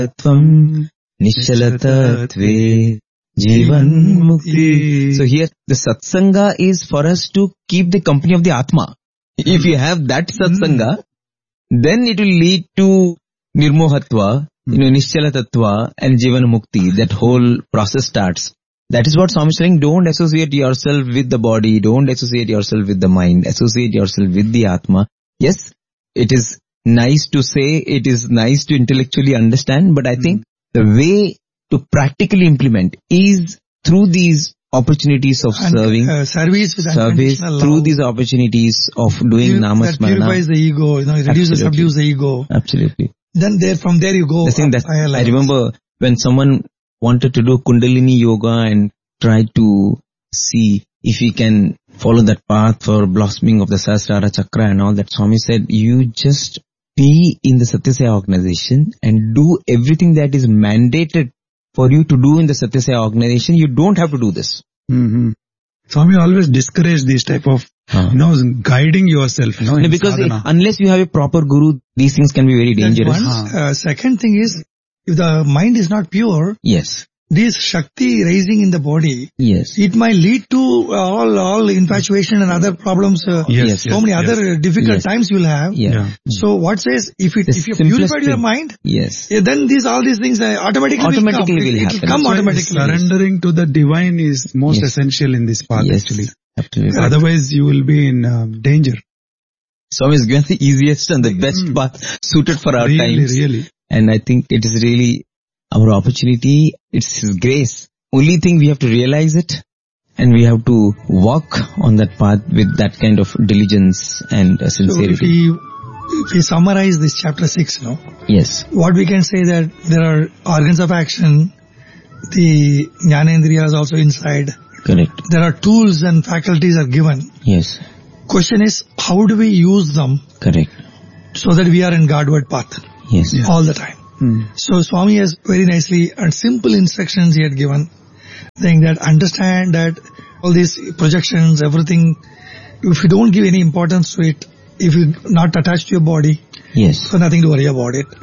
Tvam Nishalatve Jivan Mukti. So here the satsanga is for us to keep the company of the Atma. If you have that satsanga, then it will lead to Nirmohatva, Nischala Tattva and Jivan Mukti. That whole process starts. That is what Swami is saying. Don't associate yourself with the body. Don't associate yourself with the mind. Associate yourself with the Atma. Yes, it is nice to say, it is nice to intellectually understand, but I think the way to practically implement is through these opportunities of serving, service with unconditional love. Through these opportunities of doing namasmarana. That purifies the ego, it reduces, subdues the ego. Absolutely. Then from there you go. I remember when someone wanted to do Kundalini yoga and try to see if he can follow that path for blossoming of the Sahasrara Chakra and all that, Swami said, you just be in the Satyasaya organization and do everything that is mandated for you to do in the Satyasaya organization. You don't have to do this. Swami always discourage this type of, guiding yourself. Because unless you have a proper guru, these things can be very dangerous. Second thing is, if the mind is not pure, yes, this Shakti rising in the body, yes, it might lead to all infatuation and other problems. Many other difficult times you will have. So what says, if you purified your mind, then all these things automatically will happen. It will come automatically. Surrendering to the divine is most essential in this path actually. Absolutely. Otherwise you will be in danger. Swami has given the easiest and the best path suited for our times. Really. And I think it is really our opportunity. It's His grace. Only thing we have to realize it, and we have to walk on that path with that kind of diligence and sincerity. So if we summarize this chapter 6, yes, what we can say that there are organs of action, the Jnanendriya is also inside. Correct. There are tools and faculties are given. Yes. Question is, how do we use them? Correct. So that we are in Godward path. Yes. All the time. So Swami has very nicely and simple instructions he had given, saying that understand that all these projections, everything, if you don't give any importance to it, if you're not attached to your body, so nothing to worry about it.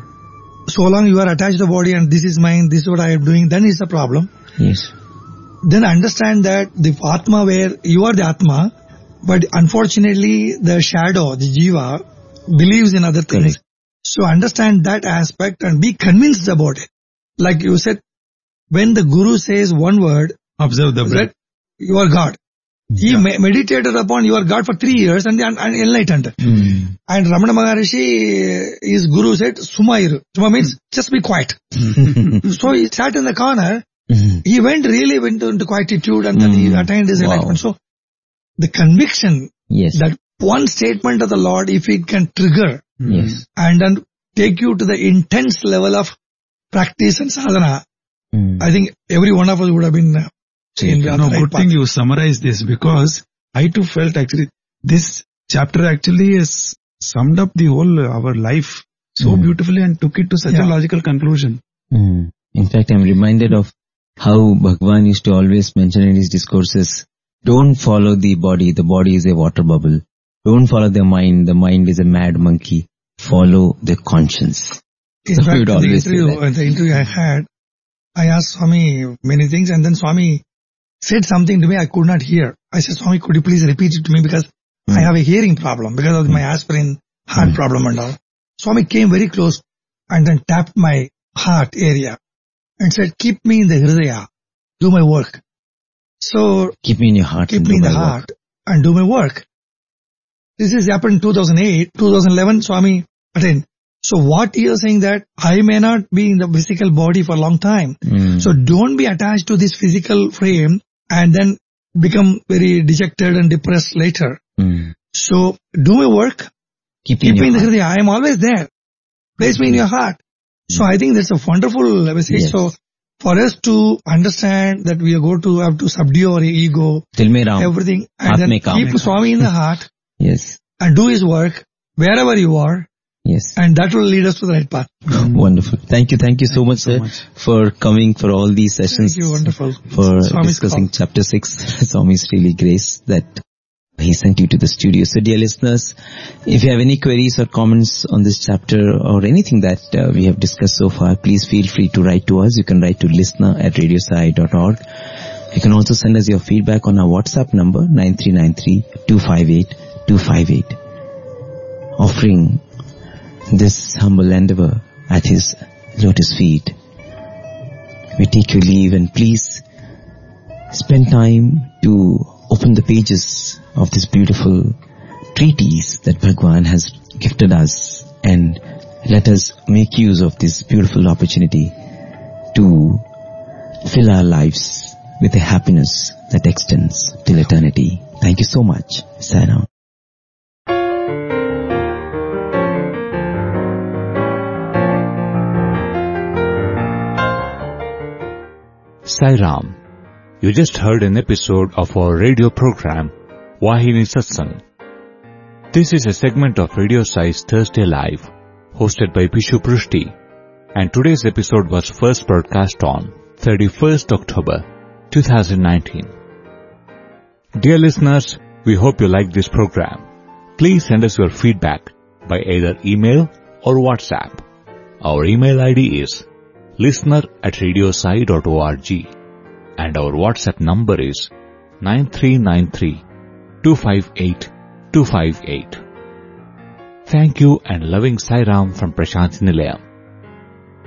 So long you are attached to the body and this is mine, this is what I am doing, then is the problem. Yes. Then understand that the Atma, where you are the Atma, but unfortunately the shadow, the Jiva, believes in other things. Correct. So understand that aspect and be convinced about it. Like you said, when the Guru says one word, observe the breath. You are God. He meditated upon you are God for 3 years and enlightened. And Ramana Maharishi, his Guru said, Sumairu. Suma means just be quiet. So he sat in the corner. He went into quietude and then he attained his enlightenment. So the conviction that one statement of the Lord, if it can trigger and then take you to the intense level of practice and sadhana, I think every one of us would have been in the right good path. Thing you summarized this, because I too felt actually this chapter actually has summed up the whole our life so beautifully and took it to such a logical conclusion. In fact, I'm reminded of how Bhagwan used to always mention in his discourses, don't follow the body is a water bubble. Don't follow the mind is a mad monkey. Follow the conscience. In fact, the interview I had, I asked Swami many things and then Swami said something to me I could not hear. I said, Swami, could you please repeat it to me because I have a hearing problem because of my aspirin heart problem and all. Swami came very close and then tapped my heart area and said, keep me in the Hridaya, do my work. So, keep me in your heart. Keep me in the heart and do my work. This has happened in 2008, 2011, Swami attained. So what he is saying that I may not be in the physical body for a long time. So don't be attached to this physical frame and then become very dejected and depressed later. So do my work. Keep me in the Hridaya. I am always there. Place me in your heart. So I think that's a wonderful message. Yes. So for us to understand that we are have to subdue our ego, everything, and then keep Swami in the heart. Yes. And do his work wherever you are. Yes. And that will lead us to the right path. Wonderful. Thank you so much, sir, for coming for all these sessions. Thank you, wonderful. For discussing chapter 6. Swami's really grace that He sent you to the studio. So dear listeners, if you have any queries or comments on this chapter or anything that we have discussed so far, please feel free to write to us. You can write to listener@radiosai.org. You can also send us your feedback on our WhatsApp number 9393-258-258. Offering this humble endeavor at his lotus feet. We take your leave, and please spend time to open the pages of this beautiful treatise that Bhagwan has gifted us, and let us make use of this beautiful opportunity to fill our lives with a happiness that extends till eternity. Thank you so much. Sayonara. Sai Ram. You just heard an episode of our radio program, Vahini Satsang. This is a segment of Radio Sai's Thursday Live, hosted by Pishu Prushti, and today's episode was first broadcast on 31st October 2019. Dear listeners, we hope you like this program. Please send us your feedback by either email or WhatsApp. Our email ID is listener@radiosai.org. And our WhatsApp number is 9393-258-258. Thank you and loving Sai Ram from Prashanthi Nilayam.